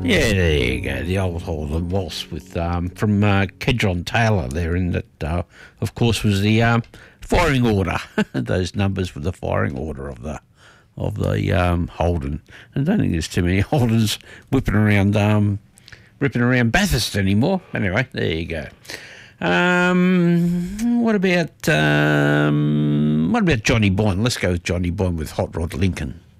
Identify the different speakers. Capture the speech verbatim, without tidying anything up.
Speaker 1: Yeah, there you go. The old Holden Waltz with um, from uh, Kedron Taylor there, and that, uh, of course, was the um, firing order. Those numbers were the firing order of the of the um, Holden. I don't think there's too many Holdens whipping around, um, ripping around Bathurst anymore. Anyway, there you go. Um, what about um, what about Johnny Boyne? Let's go with Johnny Boyne with Hot Rod Lincoln.